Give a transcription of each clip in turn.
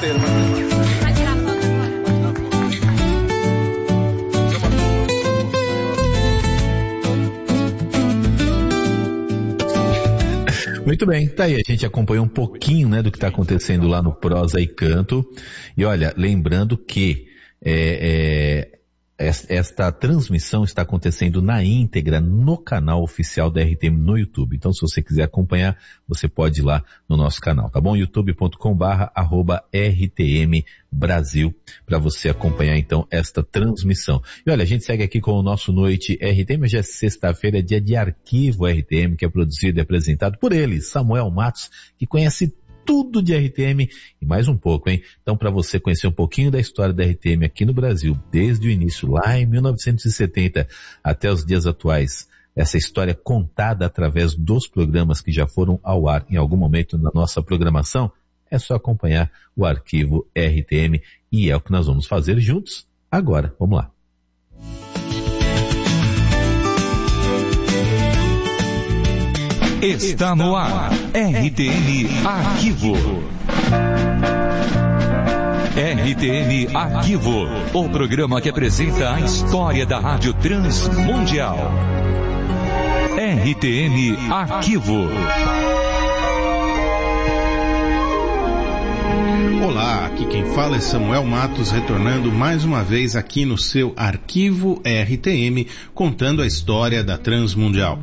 inteiro, mas... Vai tirar foto agora. Muito bem, tá aí, a gente acompanhou um pouquinho, né, do que está acontecendo lá no Prosa e Canto. E olha, lembrando que esta transmissão está acontecendo na íntegra no canal oficial da RTM no YouTube. Então, se você quiser acompanhar, você pode ir lá no nosso canal, tá bom? youtube.com/RTM Brasil, para você acompanhar então esta transmissão. E olha, a gente segue aqui com o nosso Noite RTM. Hoje é sexta-feira, é dia de Arquivo RTM, que é produzido e apresentado por ele, Samuel Matos, que conhece tudo de RTM e mais um pouco, hein? Então, para você conhecer um pouquinho da história da RTM aqui no Brasil, desde o início, lá em 1970 até os dias atuais, essa história contada através dos programas que já foram ao ar em algum momento na nossa programação, é só acompanhar o Arquivo RTM e é o que nós vamos fazer juntos agora. Vamos lá. Está no ar, RTM Arquivo. RTM Arquivo, o programa que apresenta a história da Rádio Transmundial. RTM Arquivo. Olá, aqui quem fala é Samuel Matos, retornando mais uma vez aqui no seu Arquivo RTM, contando a história da Transmundial.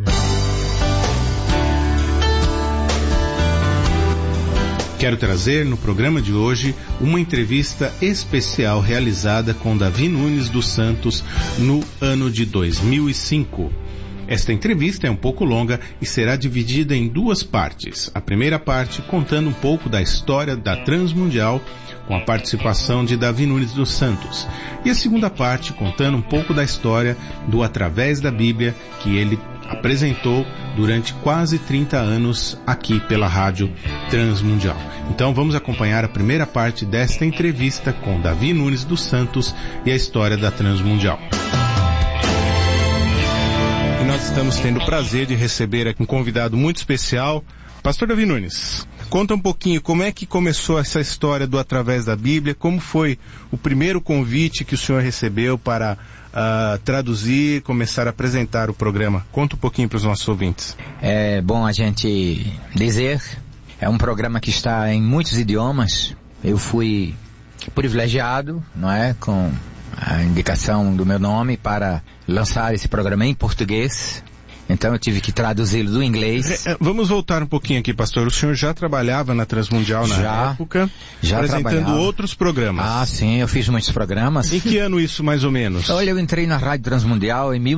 Quero trazer no programa de hoje uma entrevista especial realizada com Davi Nunes dos Santos no ano de 2005. Esta entrevista é um pouco longa e será dividida em duas partes. A primeira parte contando um pouco da história da Transmundial, com a participação de Davi Nunes dos Santos. E a segunda parte contando um pouco da história do Através da Bíblia, que ele apresentou durante quase 30 anos aqui pela Rádio Transmundial. Então vamos acompanhar a primeira parte desta entrevista com Davi Nunes dos Santos e a história da Transmundial. E nós estamos tendo o prazer de receber aqui um convidado muito especial, Pastor Davi Nunes. Conta um pouquinho como é que começou essa história do Através da Bíblia, como foi o primeiro convite que o senhor recebeu para traduzir, começar a apresentar o programa. Conta um pouquinho para os nossos ouvintes. É bom a gente dizer, é um programa que está em muitos idiomas. Eu fui privilegiado, não é, com a indicação do meu nome para lançar esse programa em português. Então eu tive que traduzi-lo do inglês. Vamos voltar um pouquinho aqui, pastor. O senhor já trabalhava na Transmundial na época, já apresentando outros programas. Ah, sim, eu fiz muitos programas. Em que ano isso, mais ou menos? Olha, eu entrei na Rádio Transmundial em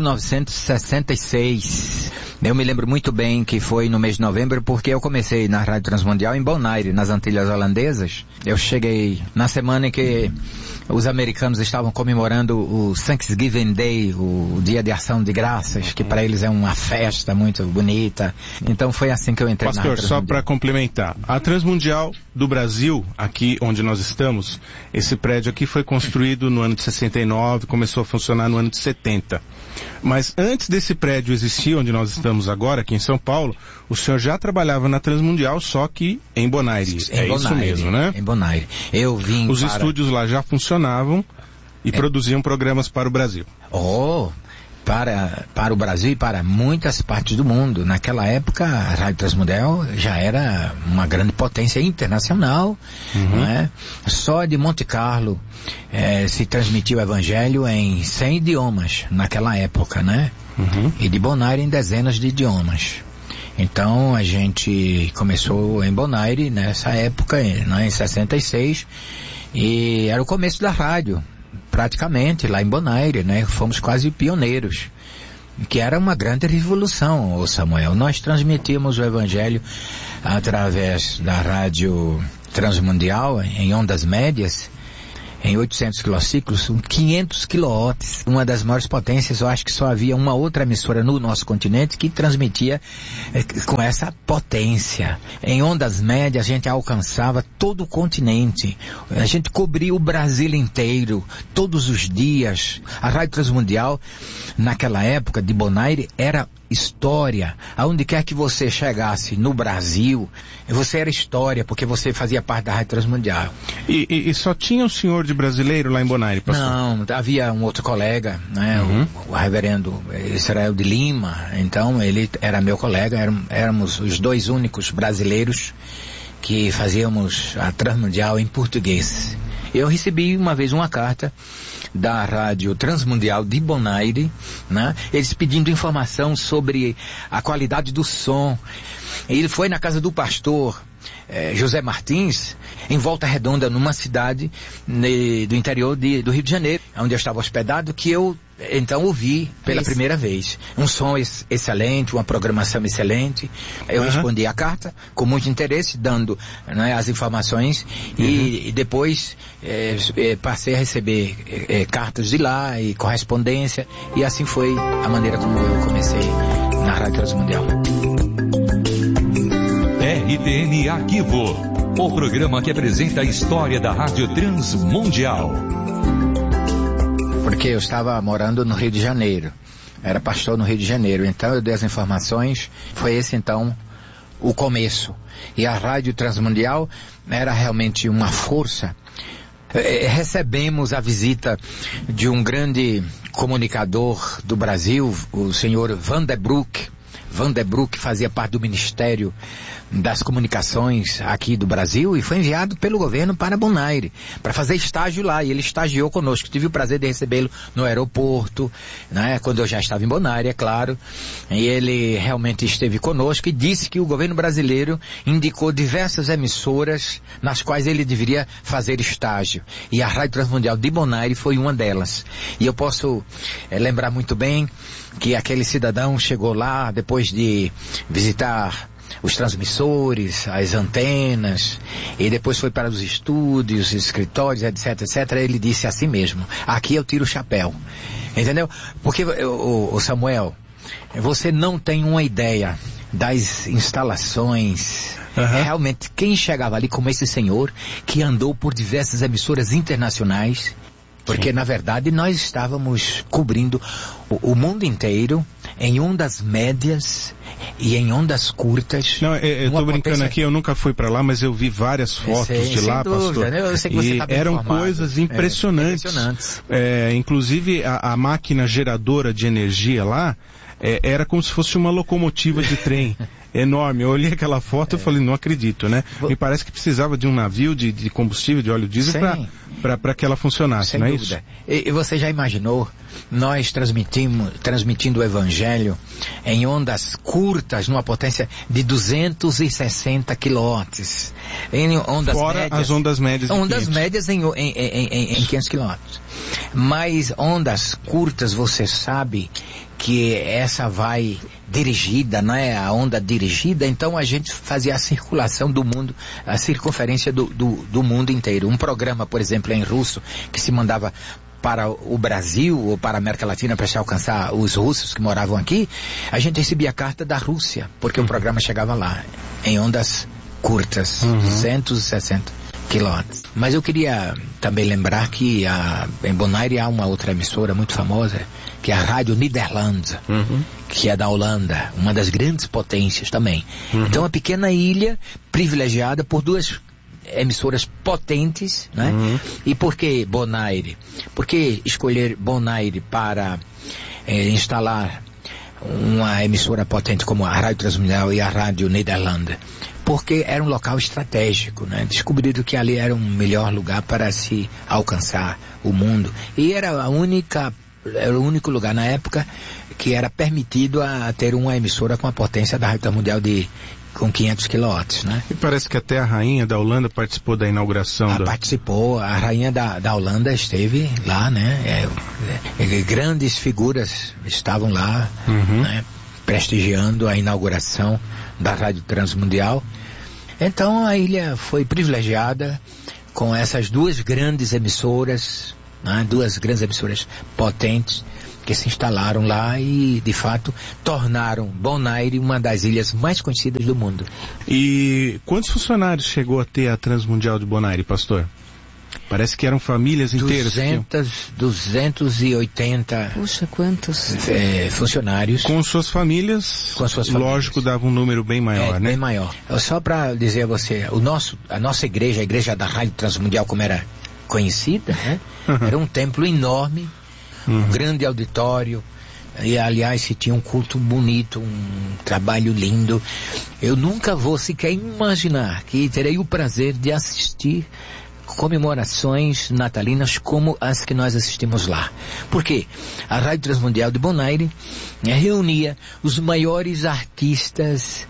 1966. Eu me lembro muito bem que foi no mês de novembro, porque eu comecei na Rádio Transmundial em Bonaire, nas Antilhas Holandesas. Eu cheguei na semana em que os americanos estavam comemorando o Thanksgiving Day, o Dia de Ação de Graças, que para eles é uma festa muito bonita. Então foi assim que eu entrei na Transmundial. Pastor, só para complementar, a Transmundial do Brasil, aqui onde nós estamos, esse prédio aqui foi construído no ano de 69, começou a funcionar no ano de 70. Mas antes desse prédio existir, onde nós estamos agora, aqui em São Paulo, o senhor já trabalhava na Transmundial, só que em Bonaire. Isso mesmo, né? Em Bonaire. Eu vim Os estúdios lá já funcionavam e produziam programas para o Brasil. Para o Brasil e para muitas partes do mundo. Naquela época, a Rádio Transmundial já era uma grande potência internacional, não é? Só de Monte Carlo se transmitia o Evangelho em 100 idiomas naquela época, né? E de Bonaire em dezenas de idiomas. Então a gente começou em Bonaire nessa época, né, em 66, e era o começo da rádio. Praticamente, lá em Bonaire, né? Fomos quase pioneiros. Que era uma grande revolução, Samuel. Nós transmitimos o Evangelho através da Rádio Transmundial, em ondas médias, em 800 quilociclos, 500 quilowatts. Uma das maiores potências. Eu acho que só havia uma outra emissora no nosso continente que transmitia com essa potência. Em ondas médias a gente alcançava todo o continente. A gente cobria o Brasil inteiro, todos os dias. A Rádio Transmundial, naquela época de Bonaire, era história. Aonde quer que você chegasse no Brasil, você era história, porque você fazia parte da Rádio Transmundial. E só tinha o senhor de brasileiro lá em Bonaire, pastor? Não, havia um outro colega, né, o reverendo Israel de Lima. Então ele era meu colega, éramos os dois únicos brasileiros que fazíamos a Transmundial em português. Eu recebi uma vez uma carta da Rádio Transmundial de Bonaire, né? Eles pedindo informação sobre a qualidade do som. Ele foi na casa do pastor José Martins, em Volta Redonda, numa cidade do interior do Rio de Janeiro, onde eu estava hospedado, que eu então ouvi pela primeira vez. Um som excelente, uma programação excelente. Eu respondi a carta com muito interesse, dando, né, as informações, e depois passei a receber cartas de lá e correspondência, e assim foi a maneira como eu comecei na Rádio Transmundial. RTN Arquivo, o programa que apresenta a história da Rádio Transmundial. Porque eu estava morando no Rio de Janeiro, era pastor no Rio de Janeiro, então eu dei as informações, foi esse então o começo. E a Rádio Transmundial era realmente uma força. Recebemos a visita de um grande comunicador do Brasil, o senhor Vanderbroek. Vanderbroek fazia parte do Ministério das Comunicações aqui do Brasil e foi enviado pelo governo para Bonaire, para fazer estágio lá, e ele estagiou conosco. Tive o prazer de recebê-lo no aeroporto, né, quando eu já estava em Bonaire, é claro, e ele realmente esteve conosco e disse que o governo brasileiro indicou diversas emissoras nas quais ele deveria fazer estágio, e a Rádio Transmundial de Bonaire foi uma delas. E eu posso lembrar muito bem que aquele cidadão chegou lá depois de visitar os transmissores, as antenas, e depois foi para os estúdios, escritórios, etc, etc. Ele disse assim mesmo: aqui eu tiro o chapéu. Entendeu? Porque, o Samuel, você não tem uma ideia das instalações. Realmente, quem chegava ali como esse senhor, que andou por diversas emissoras internacionais, porque na verdade nós estávamos cobrindo o mundo inteiro em ondas médias e em ondas curtas. Não, eu tô brincando aqui, eu nunca fui para lá, mas eu vi várias fotos de lá, pastor. Eu sei que você tá bem eram informado. Coisas impressionantes. Inclusive a máquina geradora de energia lá era como se fosse uma locomotiva de trem. Enorme. Eu olhei aquela foto e falei, não acredito, né? Me parece que precisava de um navio de combustível, de óleo diesel, para que ela funcionasse, sem não é dúvida. isso? E você já imaginou nós transmitindo o Evangelho em ondas curtas, numa potência de 260 quilowatts, em ondas fora médias, as ondas médias. Ondas médias em 500 quilowatts. Mas ondas curtas, você sabe que essa vai dirigida, né? A onda dirigida, então a gente fazia a circulação do mundo, a circunferência do mundo inteiro. Um programa, por exemplo, em russo, que se mandava para o Brasil ou para a América Latina para se alcançar os russos que moravam aqui, a gente recebia carta da Rússia, porque o programa chegava lá, em ondas curtas, 160 quilowatts. Mas eu queria também lembrar que em Bonaire há uma outra emissora muito famosa, que é a Rádio Nederland, que é da Holanda, uma das grandes potências também. Então, uma pequena ilha privilegiada por duas emissoras potentes, né? E por que Bonaire? Por que escolher Bonaire para instalar uma emissora potente como a Rádio Transmundial e a Rádio Nederland? Porque era um local estratégico, né? Descobriram que ali era um melhor lugar para se alcançar o mundo. E era o único lugar na época que era permitido a ter uma emissora com a potência da Rádio Transmundial com 500 quilowatts, né? E parece que até a rainha da Holanda participou da inauguração. Participou, a rainha da Holanda esteve lá, né? Grandes figuras estavam lá, né? Prestigiando a inauguração da Rádio Transmundial. Então a ilha foi privilegiada com essas duas grandes emissoras, né? Duas grandes emissoras potentes que se instalaram lá e, de fato, tornaram Bonaire uma das ilhas mais conhecidas do mundo. E quantos funcionários chegou a ter a Transmundial de Bonaire, pastor? Parece que eram famílias inteiras. 280. Puxa, quantos? Funcionários. Com suas famílias. Lógico, dava um número bem maior, né? Bem maior. Só para dizer a você, a nossa igreja, a igreja da Rádio Transmundial, como era conhecida, né? Era um templo enorme, um grande auditório. E, aliás, se tinha um culto bonito, um trabalho lindo. Eu nunca vou sequer imaginar que terei o prazer de assistir comemorações natalinas como as que nós assistimos lá. Por quê? A Rádio Transmundial de Bonaire reunia os maiores artistas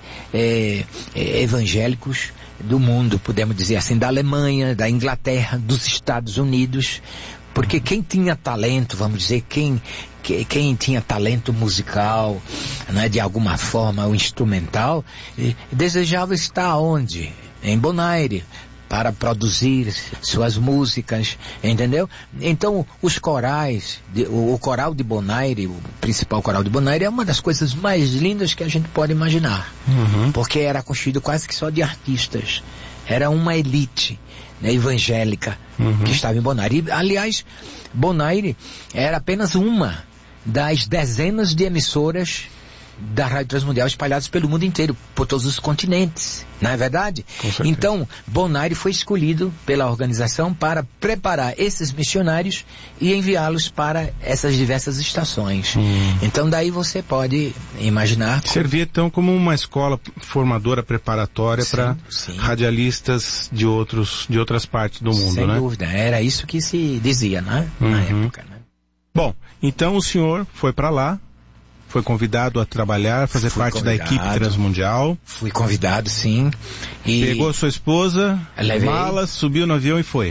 evangélicos do mundo, podemos dizer assim, da Alemanha, da Inglaterra, dos Estados Unidos. Porque quem tinha talento, vamos dizer, quem tinha talento musical, né, de alguma forma, o instrumental, desejava estar onde? Em Bonaire, para produzir suas músicas, entendeu? Então, os corais, o coral de Bonaire, o principal coral de Bonaire, é uma das coisas mais lindas que a gente pode imaginar. Porque era constituído quase que só de artistas. Era uma elite, né, evangélica, que estava em Bonaire. E, aliás, Bonaire era apenas uma das dezenas de emissoras da Rádio Transmundial espalhadas pelo mundo inteiro, por todos os continentes, não é verdade? Então, Bonaire foi escolhido pela organização para preparar esses missionários e enviá-los para essas diversas estações. Então, daí você pode imaginar... Servia, então, como uma escola formadora preparatória para radialistas de outras partes do mundo, né? Sem dúvida, era isso que se dizia, né? Na época, né? Bom, então o senhor foi para lá, foi convidado a trabalhar, fazer parte da equipe Transmundial. Fui convidado, sim. E pegou a sua esposa, malas, subiu no avião e foi.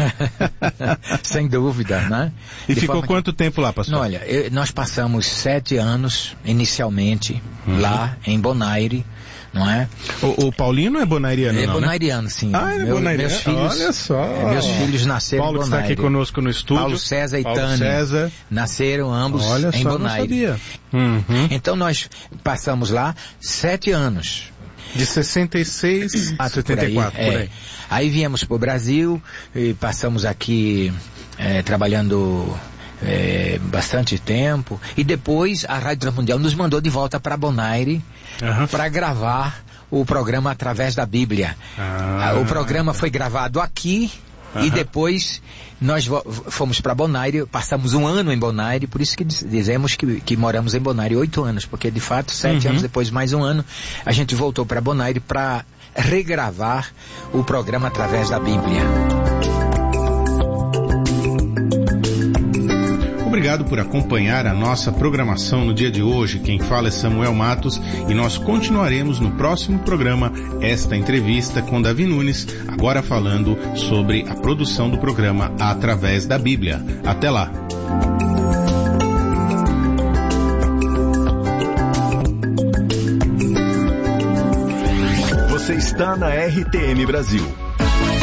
Sem dúvida, né? E ficou quanto tempo lá, pastor? Olha, nós passamos 7 anos, inicialmente, lá em Bonaire, não é? O Paulino é bonairiano, não, bonairiano, né? Sim. Ah, ele é bonairiano. Meus filhos, olha só. Meus filhos nasceram Paulo em Bonaire. Paulo está aqui conosco no estúdio. Paulo César e Tânia nasceram ambos em Bonaire. Não sabia. Então nós passamos lá 7 anos. De 66 a 74, por aí. Aí viemos para o Brasil e passamos aqui trabalhando bastante tempo. E depois a Rádio Transmundial nos mandou de volta para Bonaire para gravar o programa Através da Bíblia. O programa foi gravado aqui e depois nós fomos para Bonaire, passamos 1 ano em Bonaire, por isso que dizemos que moramos em Bonaire 8 anos, porque de fato 7 anos depois, mais 1 ano, a gente voltou para Bonaire para regravar o programa Através da Bíblia. Obrigado por acompanhar a nossa programação no dia de hoje. Quem fala é Samuel Matos e nós continuaremos no próximo programa esta entrevista com Davi Nunes, agora falando sobre a produção do programa Através da Bíblia. Até lá! Você está na RTM Brasil.